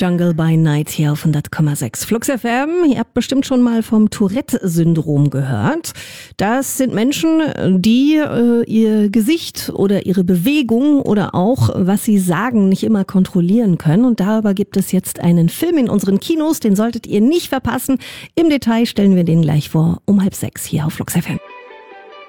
Jungle by Night hier auf 100,6 Flux FM. Ihr habt bestimmt schon mal vom Tourette-Syndrom gehört. Das sind Menschen, die ihr Gesicht oder ihre Bewegung oder auch, was sie sagen, nicht immer kontrollieren können. Und darüber gibt es jetzt einen Film in unseren Kinos, den solltet ihr nicht verpassen. Im Detail stellen wir den gleich vor um 5:30 hier auf Flux FM.